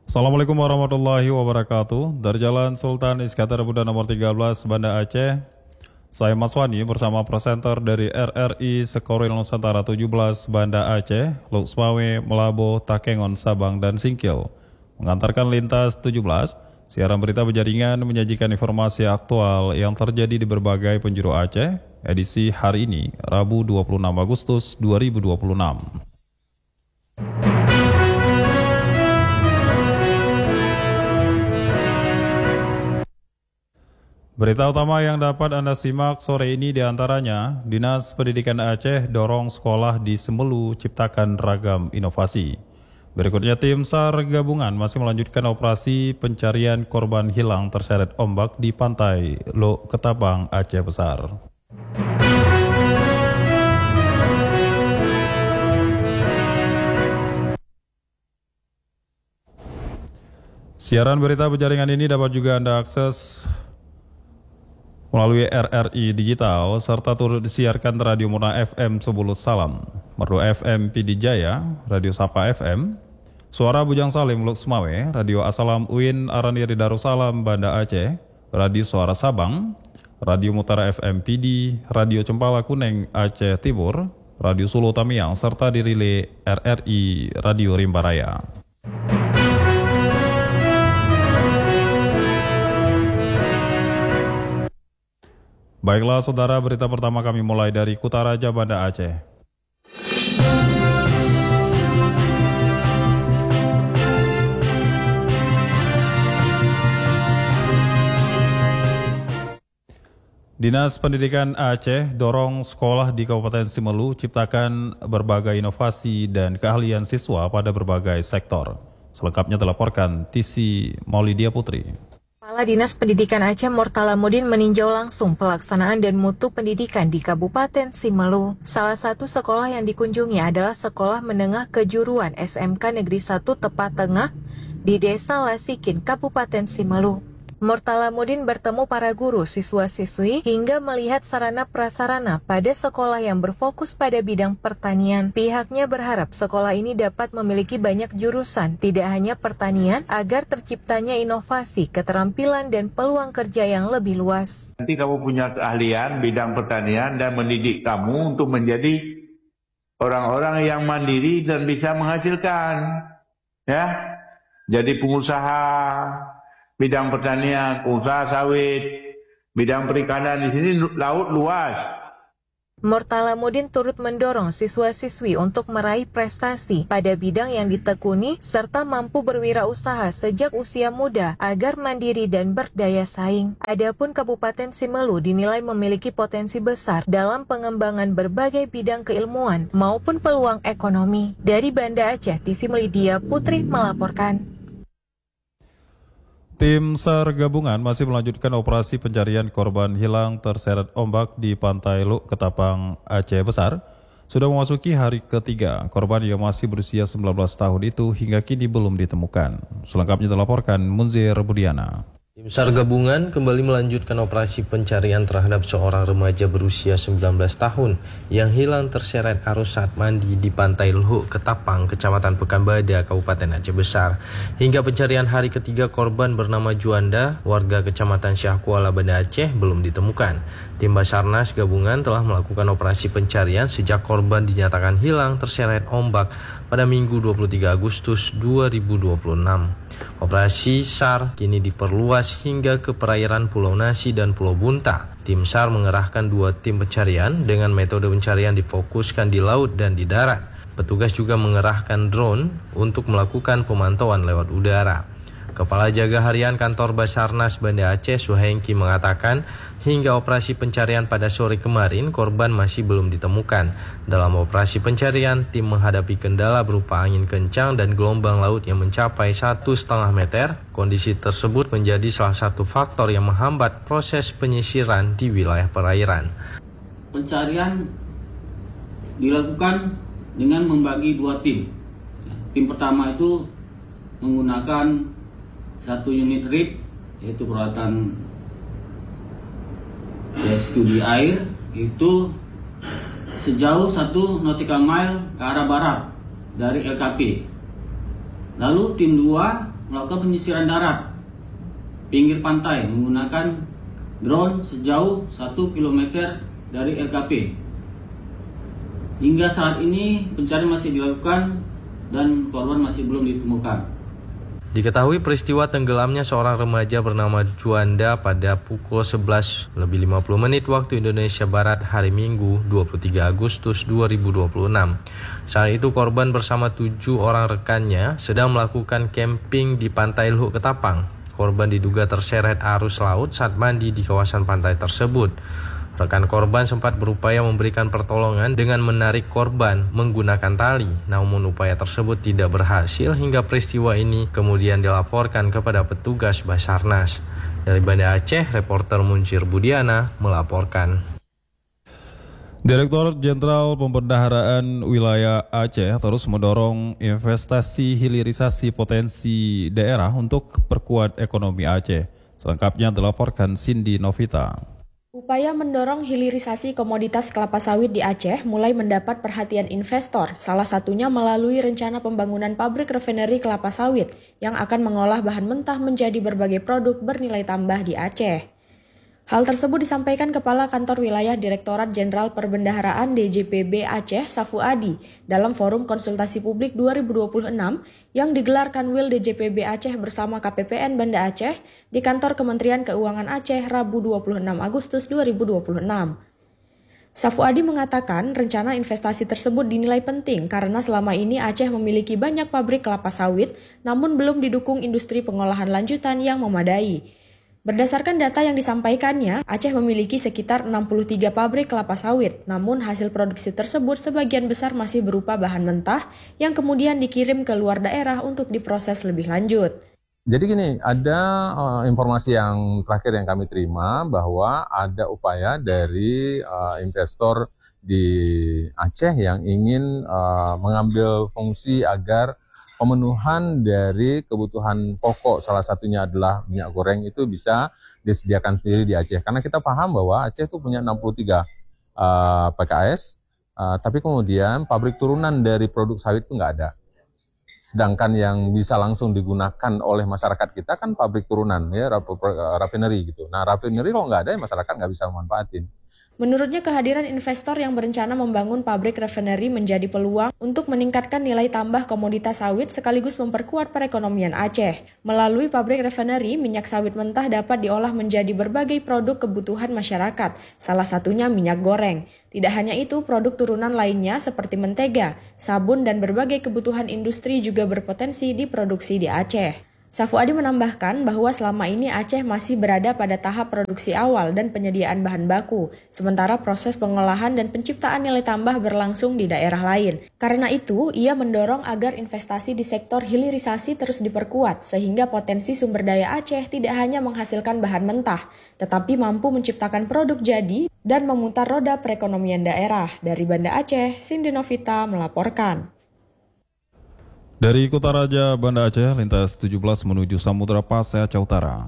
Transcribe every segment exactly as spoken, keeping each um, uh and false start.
Assalamualaikum warahmatullahi wabarakatuh. Dari Jalan Sultan Iskandar Muda nomor tiga belas, Banda Aceh. Saya Mas Wani bersama presenter dari R R I Sekoril Nusantara tujuh belas Banda Aceh, Luxmawe, Melabo, Takengon, Sabang, dan Singkil. Mengantarkan lintas tujuh belas, siaran berita berjaringan menyajikan informasi aktual yang terjadi di berbagai penjuru Aceh, edisi hari ini, Rabu dua puluh enam Agustus dua ribu dua puluh enam. Berita utama yang dapat Anda simak sore ini diantaranya, Dinas Pendidikan Aceh dorong sekolah di Semelu ciptakan ragam inovasi. Berikutnya tim SAR gabungan masih melanjutkan operasi pencarian korban hilang terseret ombak di pantai Lok Ketapang, Aceh Besar. Siaran berita berjaringan ini dapat juga Anda akses melalui R R I Digital, serta turut disiarkan Radio Muna F M Sebulu Salam, Merdu F M Pidi Jaya, Radio Sapa F M, Suara Bujang Salim Luxmawe, Radio Asalam U I N Araniri Darussalam Banda Aceh, Radio Suara Sabang, Radio Mutara F M Pidi, Radio Cempala Kuneng Aceh Timur, Radio Sulu Tamiang, serta dirile R R I Radio Rimba Raya. Baiklah saudara, berita pertama kami mulai dari Kutaraja, Banda Aceh. Dinas Pendidikan Aceh dorong sekolah di Kabupaten Semelu ciptakan berbagai inovasi dan keahlian siswa pada berbagai sektor. Selengkapnya dilaporkan Tisi Maulidia Putri. Kepala Dinas Pendidikan Aceh Mortalamudin meninjau langsung pelaksanaan dan mutu pendidikan di Kabupaten Semelu. Salah satu sekolah yang dikunjungi adalah Sekolah Menengah Kejuruan S M K Negeri satu Tepat Tengah di Desa Lasikin, Kabupaten Semelu. Mortalamudin bertemu para guru, siswa-siswi, hingga melihat sarana prasarana pada sekolah yang berfokus pada bidang pertanian. Pihaknya berharap sekolah ini dapat memiliki banyak jurusan, tidak hanya pertanian, agar terciptanya inovasi, keterampilan, dan peluang kerja yang lebih luas. Nanti kamu punya keahlian bidang pertanian dan mendidik kamu untuk menjadi orang-orang yang mandiri dan bisa menghasilkan. Ya, jadi pengusaha bidang pertanian, usaha sawit, bidang perikanan, di sini laut luas. Mortalamudin turut mendorong siswa-siswi untuk meraih prestasi pada bidang yang ditekuni serta mampu berwirausaha sejak usia muda agar mandiri dan berdaya saing. Adapun Kabupaten Semelu dinilai memiliki potensi besar dalam pengembangan berbagai bidang keilmuan maupun peluang ekonomi. Dari Banda Aceh, Tisi Maulidia Putri melaporkan. Tim SAR gabungan masih melanjutkan operasi pencarian korban hilang terseret ombak di Pantai Lok Ketapang, Aceh Besar. Sudah memasuki hari ketiga, korban yang masih berusia sembilan belas tahun itu hingga kini belum ditemukan. Selengkapnya dilaporkan Munzir Budiana. Tim SAR gabungan kembali melanjutkan operasi pencarian terhadap seorang remaja berusia sembilan belas tahun yang hilang terseret arus saat mandi di Pantai Lok Ketapang, Kecamatan Pekanbadak, Kabupaten Aceh Besar. Hingga pencarian hari ketiga, korban bernama Juanda, warga Kecamatan Syahkuala, Banda Aceh, belum ditemukan. Tim Basarnas gabungan telah melakukan operasi pencarian sejak korban dinyatakan hilang terseret ombak pada Minggu dua puluh tiga Agustus dua ribu dua puluh enam. Operasi SAR kini diperluas hingga ke perairan Pulau Nasi dan Pulau Bunta. Tim SAR mengerahkan dua tim pencarian dengan metode pencarian difokuskan di laut dan di darat. Petugas juga mengerahkan drone untuk melakukan pemantauan lewat udara. Kepala Jaga Harian Kantor Basarnas Banda Aceh, Suhengki, mengatakan hingga operasi pencarian pada sore kemarin korban masih belum ditemukan. Dalam operasi pencarian, tim menghadapi kendala berupa angin kencang dan gelombang laut yang mencapai satu setengah meter. Kondisi tersebut menjadi salah satu faktor yang menghambat proses penyisiran di wilayah perairan. Pencarian dilakukan dengan membagi dua tim. Tim pertama itu menggunakan satu unit rig, yaitu peralatan rescue di air, itu sejauh satu nautical mile ke arah barat dari L K P. Lalu tim dua melakukan penyisiran darat pinggir pantai menggunakan drone sejauh satu kilometer dari L K P. Hingga saat ini pencarian masih dilakukan dan korban masih belum ditemukan. Diketahui peristiwa tenggelamnya seorang remaja bernama Juanda pada pukul sebelas lebih lima puluh menit waktu Indonesia Barat hari Minggu dua puluh tiga Agustus dua ribu dua puluh enam. Saat itu korban bersama tujuh orang rekannya sedang melakukan camping di pantai Luhuk Ketapang. Korban diduga terseret arus laut saat mandi di kawasan pantai tersebut. Rekan korban sempat berupaya memberikan pertolongan dengan menarik korban menggunakan tali, namun upaya tersebut tidak berhasil hingga peristiwa ini kemudian dilaporkan kepada petugas Basarnas. Dari Banda Aceh, reporter Muncir Budiana melaporkan. Direktur Jenderal Pembendaharaan Wilayah Aceh terus mendorong investasi hilirisasi potensi daerah untuk perkuat ekonomi Aceh. Selengkapnya dilaporkan Cindy Novita. Upaya mendorong hilirisasi komoditas kelapa sawit di Aceh mulai mendapat perhatian investor, salah satunya melalui rencana pembangunan pabrik refinery kelapa sawit yang akan mengolah bahan mentah menjadi berbagai produk bernilai tambah di Aceh. Hal tersebut disampaikan Kepala Kantor Wilayah Direktorat Jenderal Perbendaharaan D J P B Aceh Safu Adi dalam Forum Konsultasi Publik dua ribu dua puluh enam yang digelar Kanwil D J P B Aceh bersama K P P N Banda Aceh di Kantor Kementerian Keuangan Aceh Rabu dua puluh enam Agustus dua ribu dua puluh enam. Safu Adi mengatakan rencana investasi tersebut dinilai penting karena selama ini Aceh memiliki banyak pabrik kelapa sawit namun belum didukung industri pengolahan lanjutan yang memadai. Berdasarkan data yang disampaikannya, Aceh memiliki sekitar enam puluh tiga pabrik kelapa sawit, namun hasil produksi tersebut sebagian besar masih berupa bahan mentah yang kemudian dikirim ke luar daerah untuk diproses lebih lanjut. Jadi gini, ada uh, informasi yang terakhir yang kami terima bahwa ada upaya dari uh, investor di Aceh yang ingin uh, mengambil fungsi agar pemenuhan dari kebutuhan pokok, salah satunya adalah minyak goreng itu bisa disediakan sendiri di Aceh. Karena kita paham bahwa Aceh itu punya enam puluh tiga uh, P K S, uh, tapi kemudian pabrik turunan dari produk sawit itu nggak ada. Sedangkan yang bisa langsung digunakan oleh masyarakat kita kan pabrik turunan, ya rafineri gitu. Nah rafineri kalau nggak ada, ya masyarakat nggak bisa memanfaatin. Menurutnya kehadiran investor yang berencana membangun pabrik refinery menjadi peluang untuk meningkatkan nilai tambah komoditas sawit sekaligus memperkuat perekonomian Aceh. Melalui pabrik refinery, minyak sawit mentah dapat diolah menjadi berbagai produk kebutuhan masyarakat, salah satunya minyak goreng. Tidak hanya itu, produk turunan lainnya seperti mentega, sabun, dan berbagai kebutuhan industri juga berpotensi diproduksi di Aceh. Safu Adi menambahkan bahwa selama ini Aceh masih berada pada tahap produksi awal dan penyediaan bahan baku, sementara proses pengolahan dan penciptaan nilai tambah berlangsung di daerah lain. Karena itu, ia mendorong agar investasi di sektor hilirisasi terus diperkuat, sehingga potensi sumber daya Aceh tidak hanya menghasilkan bahan mentah, tetapi mampu menciptakan produk jadi dan memutar roda perekonomian daerah. Dari Banda Aceh, Cindy Novita melaporkan. Dari Kutaraja, Banda Aceh, lintas tujuh belas menuju Samudra Pasai, Aceh Utara.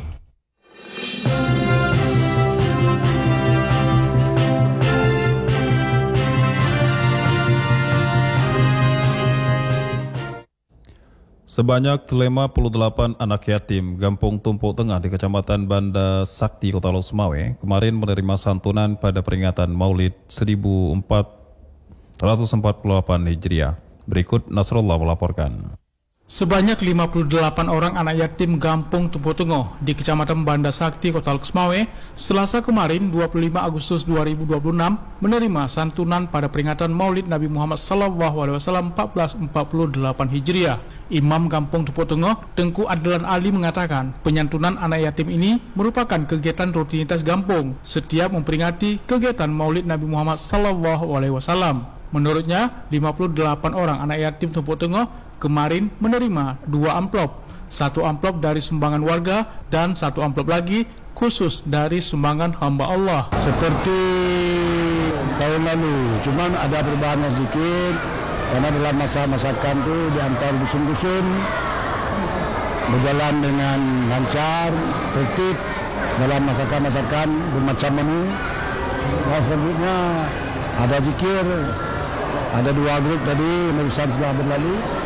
Sebanyak lima puluh delapan anak yatim Gampung Tumpuk Tengah di Kecamatan Banda Sakti, Kota Losmawe, kemarin menerima santunan pada peringatan Maulid seribu empat ratus empat puluh delapan Hijriah. Berikut Nasrullah melaporkan. Sebanyak lima puluh delapan orang anak yatim Gampung Tumpuk Tengah di Kecamatan Banda Sakti, Kota Losmawe, Selasa kemarin dua puluh lima Agustus dua ribu dua puluh enam menerima santunan pada peringatan Maulid Nabi Muhammad Sallallahu Alaihi Wasallam seribu empat ratus empat puluh delapan Hijriah. Imam Gampung Tumpuk Tengah, Tengku Adlan Ali mengatakan, penyantunan anak yatim ini merupakan kegiatan rutinitas Gampung setiap memperingati kegiatan Maulid Nabi Muhammad Sallallahu Alaihi Wasallam. Menurutnya, lima puluh delapan orang anak yatim Tumpuk Tengah kemarin menerima dua amplop, satu amplop dari sumbangan warga dan satu amplop lagi khusus dari sumbangan hamba Allah. Seperti tahun lalu, cuman ada perubahan sedikit karena dalam masa masakan itu di antara dusun-dusun berjalan dengan lancar, tertib dalam masakan-masakan bermacam menu. Nah, selanjutnya ada zikir. Ada dua grup tadi, urusan sudah berlalu.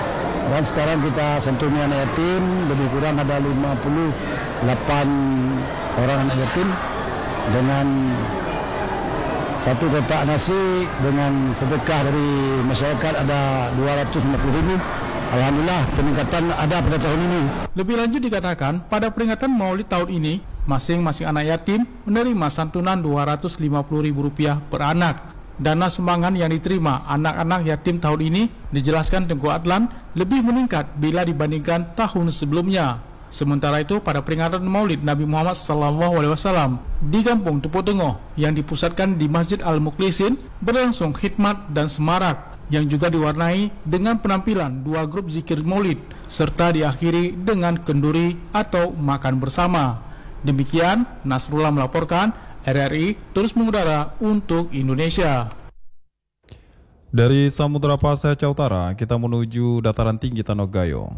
Dan sekarang kita santuni anak yatim, lebih kurang ada lima puluh delapan orang anak yatim dengan satu kotak nasi dengan sedekah dari masyarakat ada dua ratus lima puluh ribu. Alhamdulillah peningkatan ada pada tahun ini. Lebih lanjut dikatakan, pada peringatan Maulid tahun ini, masing-masing anak yatim menerima santunan dua ratus lima puluh ribu rupiah per anak. Dana sumbangan yang diterima anak-anak yatim tahun ini, dijelaskan Tengku Adlan, lebih meningkat bila dibandingkan tahun sebelumnya. Sementara itu, pada peringatan Maulid Nabi Muhammad shallallahu alaihi wasallam di Kampung Tepuk Tengah yang dipusatkan di Masjid Al-Mukhlisin, berlangsung khidmat dan semarak yang juga diwarnai dengan penampilan dua grup zikir Maulid serta diakhiri dengan kenduri atau makan bersama. Demikian, Nasrullah melaporkan. R R I terus mengudara untuk Indonesia. Dari Samudra Pasai Aceh Utara, kita menuju dataran tinggi Tanah Gayo.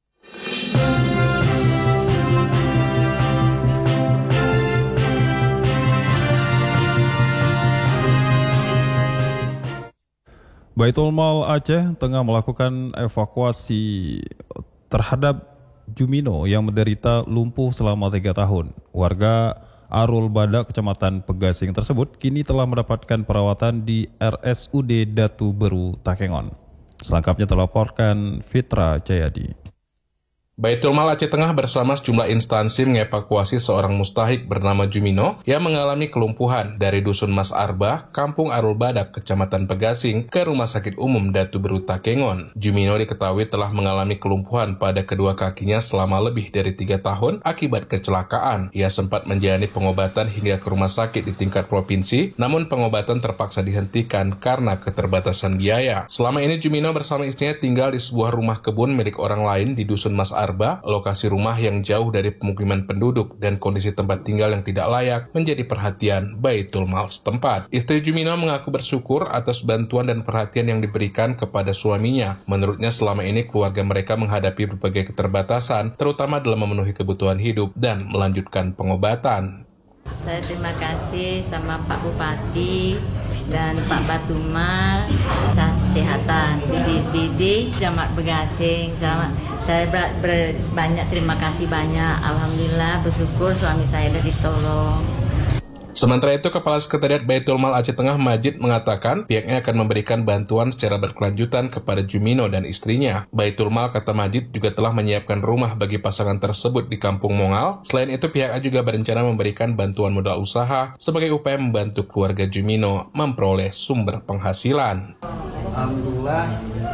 Baitul Mal Aceh tengah melakukan evakuasi terhadap Jumino yang menderita lumpuh selama tiga tahun. Warga Arul Badak, Kecamatan Pegasing tersebut kini telah mendapatkan perawatan di R S U D Datu Beru, Takengon. Selengkapnya terlaporkan Fitra Jayadi. Baitul Mal Aceh Tengah bersama sejumlah instansi mengevakuasi seorang mustahik bernama Jumino yang mengalami kelumpuhan dari Dusun Mas Arba, Kampung Arul Badak, Kecamatan Pegasing ke Rumah Sakit Umum Datu Beru, Takengon. Jumino diketahui telah mengalami kelumpuhan pada kedua kakinya selama lebih dari tiga tahun akibat kecelakaan. Ia sempat menjalani pengobatan hingga ke rumah sakit di tingkat provinsi, namun pengobatan terpaksa dihentikan karena keterbatasan biaya. Selama ini Jumino bersama istrinya tinggal di sebuah rumah kebun milik orang lain di Dusun Mas Arba, lokasi rumah yang jauh dari pemukiman penduduk dan kondisi tempat tinggal yang tidak layak menjadi perhatian Baitul Mal setempat. Istri Jumino mengaku bersyukur atas bantuan dan perhatian yang diberikan kepada suaminya. Menurutnya selama ini keluarga mereka menghadapi berbagai keterbatasan, terutama dalam memenuhi kebutuhan hidup dan melanjutkan pengobatan. Saya terima kasih sama Pak Bupati dan Pak Batumal Kesehatan, Bibi Bidi, Camat Pegasing. Saya ber, ber, banyak terima kasih banyak. Alhamdulillah bersyukur suami saya sudah ditolong. Sementara itu, Kepala Sekretariat Baitul Mal Aceh Tengah Majid mengatakan pihaknya akan memberikan bantuan secara berkelanjutan kepada Jumino dan istrinya. Baitul Mal, kata Majid, juga telah menyiapkan rumah bagi pasangan tersebut di Kampung Mongal. Selain itu, pihaknya juga berencana memberikan bantuan modal usaha sebagai upaya membantu keluarga Jumino memperoleh sumber penghasilan. Alhamdulillah,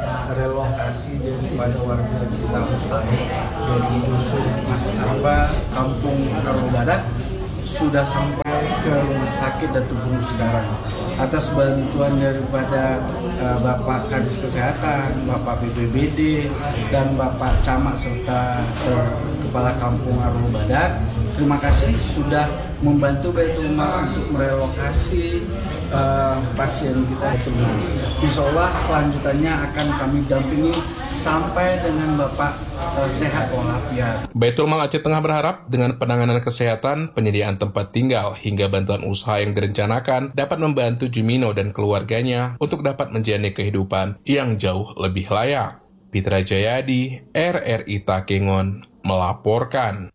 relokasi daripada warga kita mustahik dari Dusun Mas Arba, Kampung Arul Badak sudah sampai ke Rumah Sakit Datu Beru sekarang. Atas bantuan daripada uh, Bapak Kadis Kesehatan, Bapak B P B D, dan Bapak Camat serta uh, Kepala Kampung Arul Badak, terima kasih sudah membantu Baitul Mal untuk merelokasi uh, pasien kita itu. Insya Allah kelanjutannya akan kami dampingi sampai dengan Bapak uh, sehat walafiat. Baitul Mal Aceh Tengah berharap dengan penanganan kesehatan, penyediaan tempat tinggal, hingga bantuan usaha yang direncanakan dapat membantu Jumino dan keluarganya untuk dapat menjalani kehidupan yang jauh lebih layak. Fitra Jayadi, R R I Takengon, melaporkan.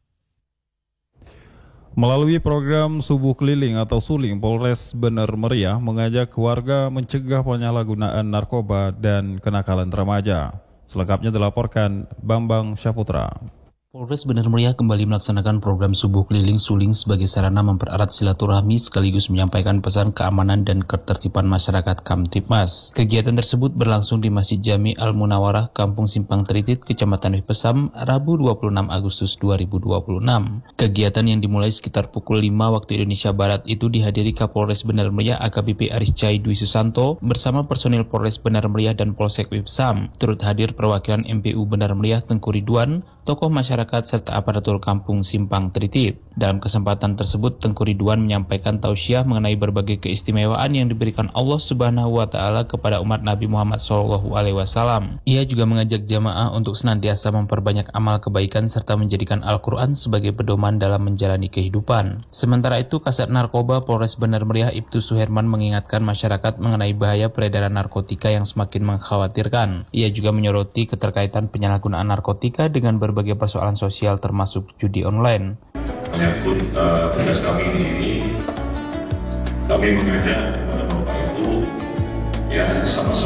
Melalui program Subuh Keliling atau Suling, Polres Bener Meriah mengajak warga mencegah penyalahgunaan narkoba dan kenakalan remaja. Selengkapnya dilaporkan Bambang Syaputra. Polres Bener Meriah kembali melaksanakan program Subuh Keliling Suling sebagai sarana mempererat silaturahmi sekaligus menyampaikan pesan keamanan dan ketertiban masyarakat Kamtibmas. Kegiatan tersebut berlangsung di Masjid Jami Al-Munawarah, Kampung Simpang Teritit, Kecamatan Wipesam, Rabu dua puluh enam Agustus dua ribu dua puluh enam. Kegiatan yang dimulai sekitar pukul lima waktu Indonesia Barat itu dihadiri Kapolres Bener Meriah A K B P Aris Cai Dwi Susanto bersama personil Polres Bener Meriah dan Polsek Wipesam. Turut hadir perwakilan M P U Bener Meriah Tengku Ridwan, tokoh masyarakat masyarakat serta aparatur kampung Simpang Tritit. Dalam kesempatan tersebut, Tengku Ridwan menyampaikan tausiah mengenai berbagai keistimewaan yang diberikan Allah Subhanahu wa taala kepada umat Nabi Muhammad shallallahu alaihi wasallam. Ia juga mengajak jamaah untuk senantiasa memperbanyak amal kebaikan serta menjadikan Al-Qur'an sebagai pedoman dalam menjalani kehidupan. Sementara itu, Kasat Narkoba Polres Bener Meriah Ibtu Suherman mengingatkan masyarakat mengenai bahaya peredaran narkotika yang semakin mengkhawatirkan. Ia juga menyoroti keterkaitan penyalahgunaan narkotika dengan berbagai persoalan sosial termasuk judi online. Menyangkut uh, tugas kami di sini, kami mengajak uh, Bapak Ibu ya sama-sama